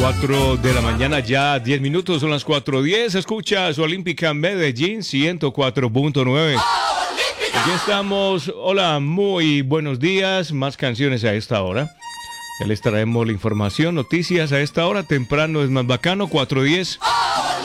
4 de la mañana, ya 10 minutos, son las 4:10. Escucha su Olímpica Medellín 104.9. Aquí estamos. Hola, muy buenos días. Más canciones a esta hora. Ya les traemos la información, noticias a esta hora. Temprano es más bacano, 4:10.